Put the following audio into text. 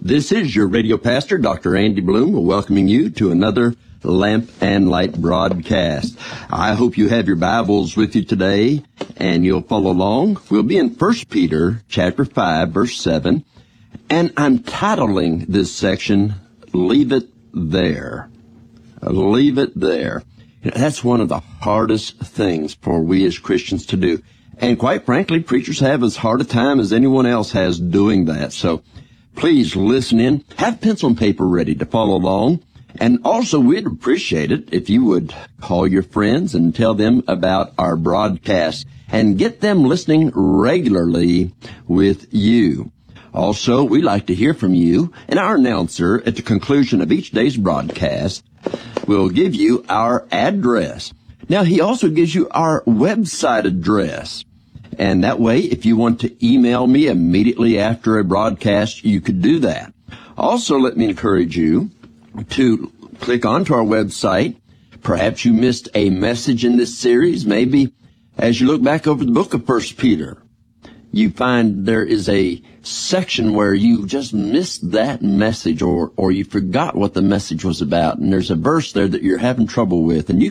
This is your radio pastor, Dr. Andy Bloom, welcoming you to another Lamp and Light broadcast. I hope you have your Bibles with you today and you'll follow along. We'll be in 1 Peter chapter 5, verse 7, and I'm titling this section, Leave It There. Leave it there. That's one of the hardest things for we as Christians to do. And quite frankly, preachers have as hard a time as anyone else has doing that. So please listen in. Have pencil and paper ready to follow along. And also, we'd appreciate it if you would call your friends and tell them about our broadcast and get them listening regularly with you. Also, we'd like to hear from you, and our announcer at the conclusion of each day's broadcast will give you our address. Now, he also gives you our website address. And that way, if you want to email me immediately after a broadcast, you could do that. Also, let me encourage you to click onto our website. Perhaps you missed a message in this series. Maybe as you look back over the book of 1 Peter, you find there is a section where you just missed that message or you forgot what the message was about. And there's a verse there that you're having trouble with. And you